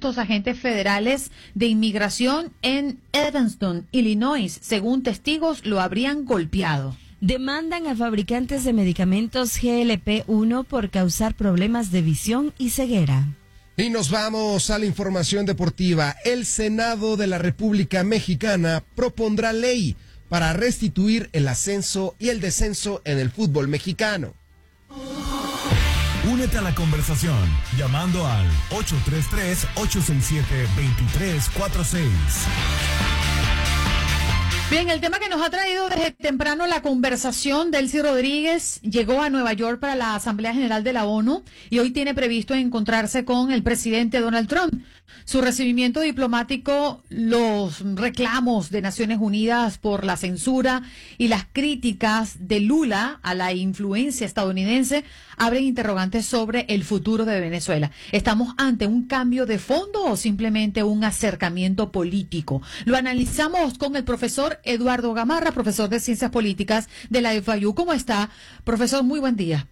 supuestos agentes federales de inmigración en Evanston, Illinois. Según testigos, lo habrían golpeado. Demandan a fabricantes de medicamentos GLP-1 por causar problemas de visión y ceguera. Y nos vamos a la información deportiva. El Senado de la República Mexicana propondrá ley para restituir el ascenso y el descenso en el fútbol mexicano. Únete a la conversación llamando al 833-867-2346. Bien, el tema que nos ha traído desde temprano la conversación, Delcy Rodríguez llegó a Nueva York para la Asamblea General de la ONU y hoy tiene previsto encontrarse con el presidente Donald Trump. Su recibimiento diplomático, los reclamos de Naciones Unidas por la censura y las críticas de Lula a la influencia estadounidense abren interrogantes sobre el futuro de Venezuela. ¿Estamos ante un cambio de fondo o simplemente un acercamiento político? Lo analizamos con el profesor Eduardo Gamarra, profesor de Ciencias Políticas de la FIU. ¿Cómo está, profesor? Muy buen día.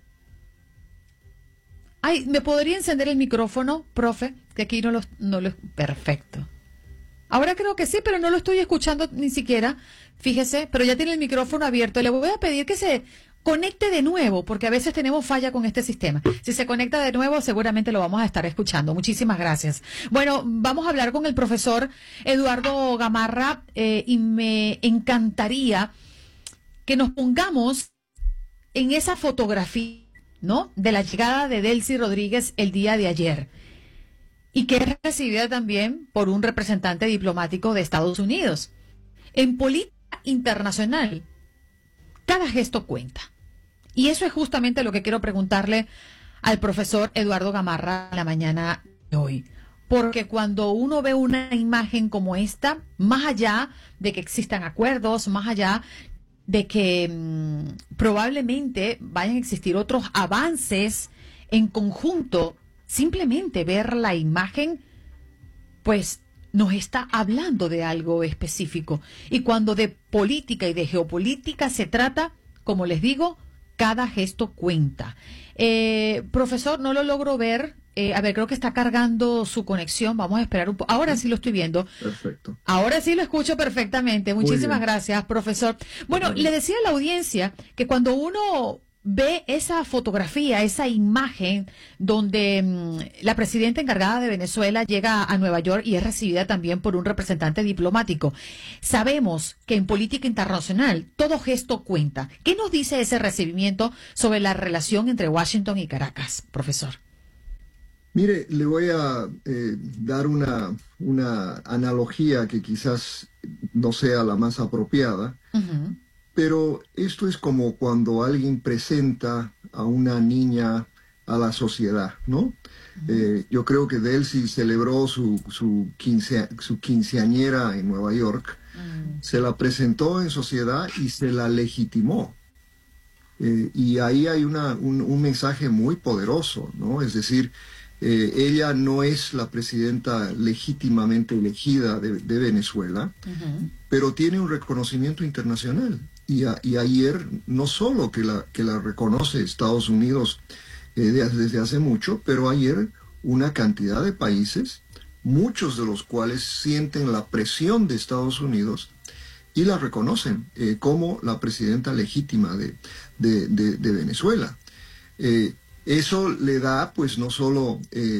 Ay, ¿me podría encender el micrófono, profe? Que aquí no lo... Perfecto. Ahora creo que sí, pero no lo estoy escuchando ni siquiera. Fíjese, pero ya tiene el micrófono abierto. Le voy a pedir que se conecte de nuevo, porque a veces tenemos falla con este sistema. Si se conecta de nuevo, seguramente lo vamos a estar escuchando. Muchísimas gracias. Bueno, vamos a hablar con el profesor Eduardo Gamarra y me encantaría que nos pongamos en esa fotografía, ¿no?, de la llegada de Delcy Rodríguez el día de ayer y que es recibida también por un representante diplomático de Estados Unidos. En política internacional, cada gesto cuenta. Y eso es justamente lo que quiero preguntarle al profesor Eduardo Gamarra en la mañana de hoy. Porque cuando uno ve una imagen como esta, más allá de que existan acuerdos, más allá de que probablemente vayan a existir otros avances en conjunto, simplemente ver la imagen, pues nos está hablando de algo específico. Y cuando de política y de geopolítica se trata, como les digo, cada gesto cuenta. Profesor, no lo logro ver. A ver, creo que está cargando su conexión. Vamos a esperar un poco. Ahora sí lo estoy viendo. Perfecto. Ahora sí lo escucho perfectamente. Muchísimas gracias, profesor. Bueno, le decía a la audiencia que cuando uno ve esa fotografía, esa imagen donde la presidenta encargada de Venezuela llega a Nueva York y es recibida también por un representante diplomático, sabemos que en política internacional todo gesto cuenta. ¿Qué nos dice ese recibimiento sobre la relación entre Washington y Caracas, profesor? Mire, le voy a dar una analogía que quizás no sea la más apropiada, pero esto es como cuando alguien presenta a una niña a la sociedad, ¿no? Yo creo que Delcy celebró su quinceañera en Nueva York, se la presentó en sociedad y se la legitimó. Y ahí hay un mensaje muy poderoso, ¿no? Es decir, ella no es la presidenta legítimamente elegida de Venezuela, pero tiene un reconocimiento internacional. Y ayer, no solo que la reconoce Estados Unidos desde hace mucho, pero ayer una cantidad de países, muchos de los cuales sienten la presión de Estados Unidos y la reconocen como la presidenta legítima de Venezuela. Eso le da, pues, no solo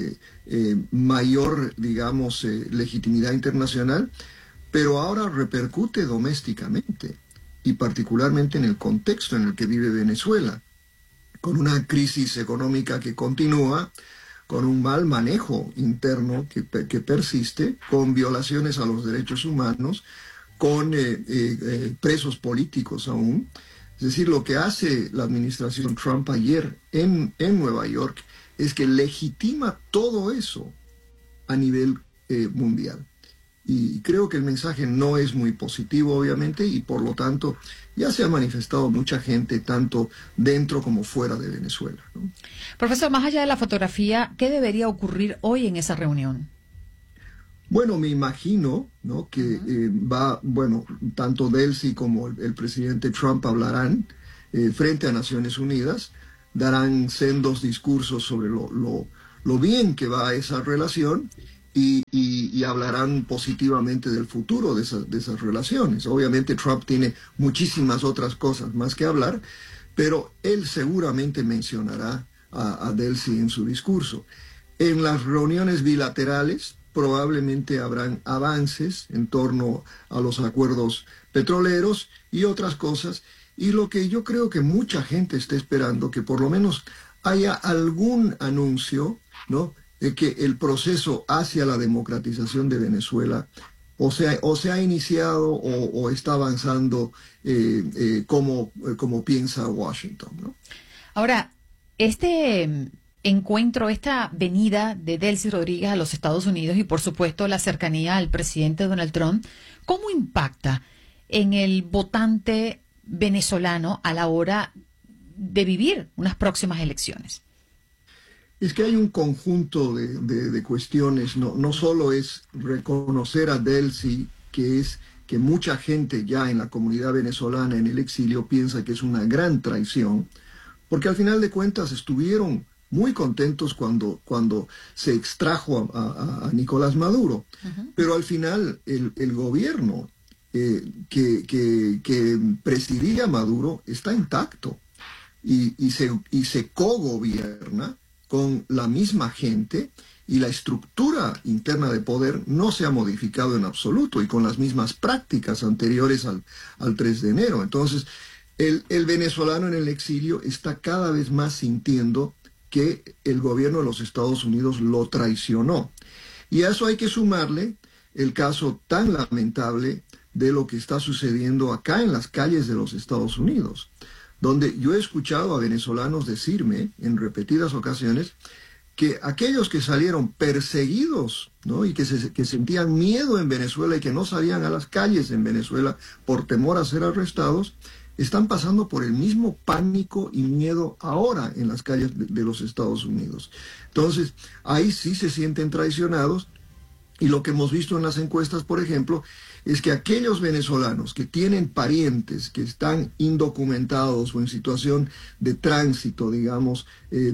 mayor, digamos, legitimidad internacional, pero ahora repercute domésticamente, y particularmente en el contexto en el que vive Venezuela, con una crisis económica que continúa, con un mal manejo interno que persiste, con violaciones a los derechos humanos, con presos políticos aún. Es decir, lo que hace la administración Trump ayer en Nueva York es que legitima todo eso a nivel mundial. Y creo que el mensaje no es muy positivo, obviamente, y por lo tanto ya se ha manifestado mucha gente, tanto dentro como fuera de Venezuela, ¿no? Profesor, más allá de la fotografía, ¿qué debería ocurrir hoy en esa reunión? Bueno, me imagino, ¿no?, que tanto Delcy como el presidente Trump hablarán frente a Naciones Unidas, darán sendos discursos sobre lo bien que va esa relación y hablarán positivamente del futuro de esas relaciones. Obviamente Trump tiene muchísimas otras cosas más que hablar, pero él seguramente mencionará a Delcy en su discurso. En las reuniones bilaterales probablemente habrán avances en torno a los acuerdos petroleros y otras cosas, y lo que yo creo que mucha gente está esperando, que por lo menos haya algún anuncio, ¿no?, de que el proceso hacia la democratización de Venezuela o se ha iniciado o está avanzando como piensa Washington, ¿no? Ahora, este encuentro, esta venida de Delcy Rodríguez a los Estados Unidos y por supuesto la cercanía al presidente Donald Trump, ¿cómo impacta en el votante venezolano a la hora de vivir unas próximas elecciones? Es que hay un conjunto de cuestiones, no solo es reconocer a Delcy, que mucha gente ya en la comunidad venezolana en el exilio piensa que es una gran traición, porque al final de cuentas estuvieron muy contentos cuando se extrajo a Nicolás Maduro, pero al final el gobierno que presidía Maduro está intacto y se cogobierna con la misma gente, y la estructura interna de poder no se ha modificado en absoluto, y con las mismas prácticas anteriores al 3 de enero. Entonces, el venezolano en el exilio está cada vez más sintiendo que el gobierno de los Estados Unidos lo traicionó. Y a eso hay que sumarle el caso tan lamentable de lo que está sucediendo acá en las calles de los Estados Unidos, donde yo he escuchado a venezolanos decirme en repetidas ocasiones que aquellos que salieron perseguidos, ¿no?, y que sentían miedo en Venezuela y que no salían a las calles en Venezuela por temor a ser arrestados, están pasando por el mismo pánico y miedo ahora en las calles de los Estados Unidos. Entonces, ahí sí se sienten traicionados, y lo que hemos visto en las encuestas, por ejemplo, es que aquellos venezolanos que tienen parientes que están indocumentados o en situación de tránsito, digamos,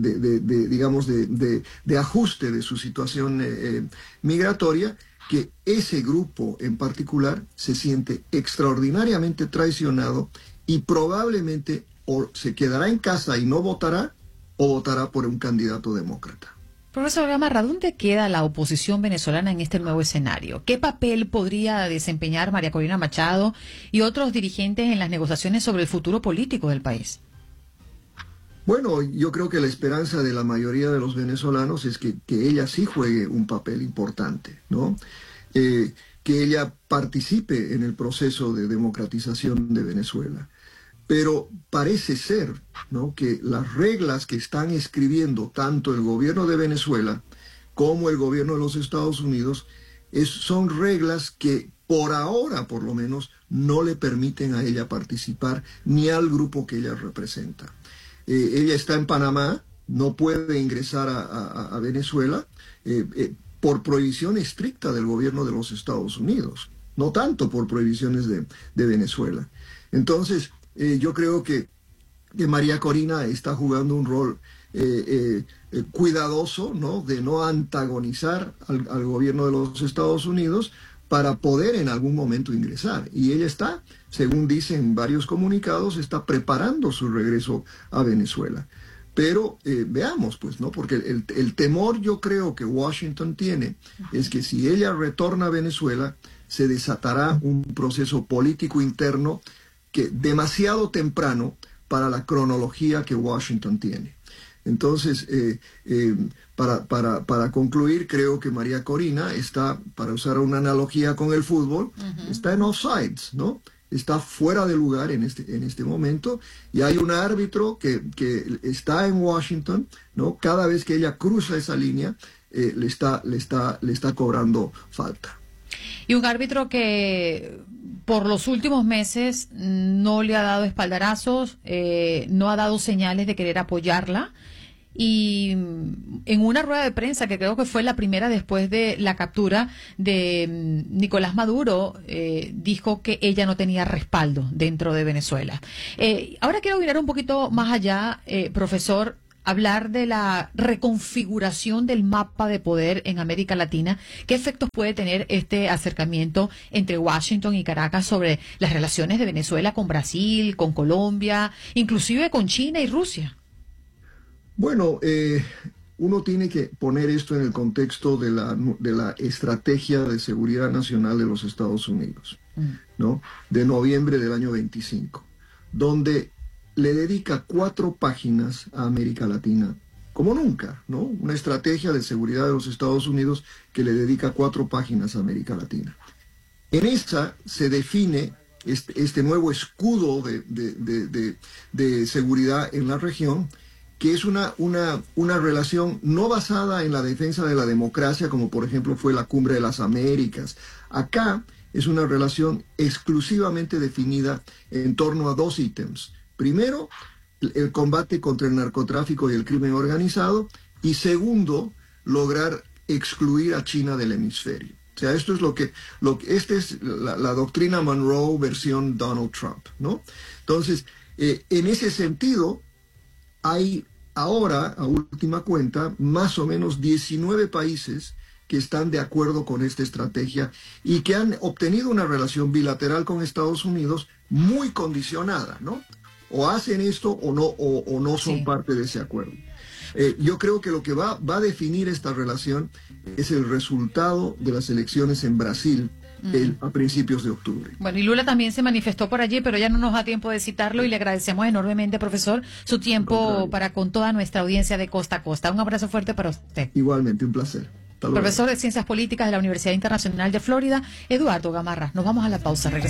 de ajuste de su situación migratoria, que ese grupo en particular se siente extraordinariamente traicionado y probablemente o se quedará en casa y no votará, o votará por un candidato demócrata. Profesor Gamarra, ¿dónde queda la oposición venezolana en este nuevo escenario? ¿Qué papel podría desempeñar María Corina Machado y otros dirigentes en las negociaciones sobre el futuro político del país? Bueno, yo creo que la esperanza de la mayoría de los venezolanos es que ella sí juegue un papel importante, ¿no? Que ella participe en el proceso de democratización de Venezuela. Pero parece ser, ¿no?, que las reglas que están escribiendo tanto el gobierno de Venezuela como el gobierno de los Estados Unidos son reglas que por ahora, por lo menos, no le permiten a ella participar ni al grupo que ella representa. Ella está en Panamá, no puede ingresar a Venezuela por prohibición estricta del gobierno de los Estados Unidos, no tanto por prohibiciones de Venezuela. Entonces, yo creo que María Corina está jugando un rol cuidadoso, ¿no?, de no antagonizar al gobierno de los Estados Unidos para poder en algún momento ingresar. Y ella está, según dicen varios comunicados, está preparando su regreso a Venezuela. Pero veamos, pues, ¿no? Porque el temor, yo creo, que Washington tiene es que si ella retorna a Venezuela, se desatará un proceso político interno que demasiado temprano para la cronología que Washington tiene. Entonces, para concluir, creo que María Corina está, para usar una analogía con el fútbol, está en offsides, ¿no? Está fuera de lugar en este momento, y hay un árbitro que está en Washington, ¿no? Cada vez que ella cruza esa línea, le está cobrando falta. Y un árbitro que por los últimos meses no le ha dado espaldarazos, no ha dado señales de querer apoyarla. Y en una rueda de prensa, que creo que fue la primera después de la captura de Nicolás Maduro, dijo que ella no tenía respaldo dentro de Venezuela. Ahora quiero mirar un poquito más allá, profesor, hablar de la reconfiguración del mapa de poder en América Latina. ¿Qué efectos puede tener este acercamiento entre Washington y Caracas sobre las relaciones de Venezuela con Brasil, con Colombia, inclusive con China y Rusia? Bueno, uno tiene que poner esto en el contexto de la estrategia de seguridad nacional de los Estados Unidos, ¿no? De noviembre del año 25, donde le dedica 4 páginas a América Latina, como nunca, ¿no? Una estrategia de seguridad de los Estados Unidos que le dedica 4 páginas a América Latina. En esa se define este nuevo escudo de seguridad en la región, que es una relación no basada en la defensa de la democracia, como por ejemplo fue la Cumbre de las Américas. Acá es una relación exclusivamente definida en torno a 2 ítems. Primero, el combate contra el narcotráfico y el crimen organizado, y segundo, lograr excluir a China del hemisferio. O sea, esto es esta es la doctrina Monroe versión Donald Trump, ¿no? Entonces, en ese sentido, hay ahora, a última cuenta, más o menos 19 países que están de acuerdo con esta estrategia y que han obtenido una relación bilateral con Estados Unidos muy condicionada, ¿no? O hacen esto o no son parte de ese acuerdo. Yo creo que lo que va a definir esta relación es el resultado de las elecciones en Brasil a principios de octubre. Bueno, y Lula también se manifestó por allí, pero ya no nos da tiempo de citarlo y le agradecemos enormemente, profesor, su tiempo para con toda nuestra audiencia de costa a costa. Un abrazo fuerte para usted. Igualmente, un placer. Profesor de Ciencias Políticas de la Universidad Internacional de Florida, Eduardo Gamarra. Nos vamos a la pausa. Regresamos.